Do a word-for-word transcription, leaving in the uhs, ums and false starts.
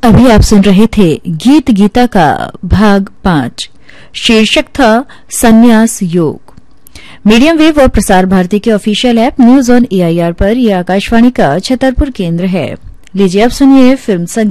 अभी आप सुन रहे थे गीत गीता का भाग पांच। शीर्षक था संन्यास योग। मीडियम वेव और प्रसार भारती के official app news on AIR पर यह आकाशवाणी का छतरपुर केंद्र है। लीजिए अब सुनिए फिल्म संगीत।